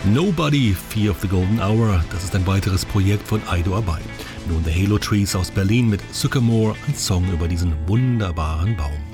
Nobody, Fear of the Golden Hour, das ist ein weiteres Projekt von Aido Abai. Nun The Halo Trees aus Berlin mit Sycamore, ein Song über diesen wunderbaren Baum.